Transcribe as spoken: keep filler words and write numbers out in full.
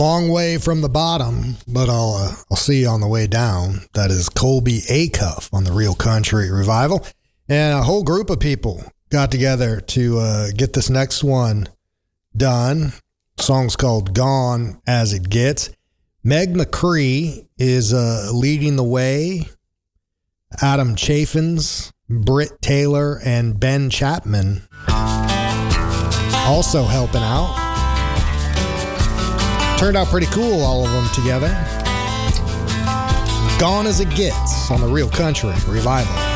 Long way from the bottom, but I'll uh, I'll see you on the way down. That is Colby Acuff on the Real Country Revival. And a whole group of people got together to uh, get this next one done. The song's called Gone As It Gets. Meg McCree is uh, leading the way. Adam Chaffins, Britt Taylor, and Ben Chapman also helping out. Turned out pretty cool, all of them together. Gone As It Gets on the Real Country Revival.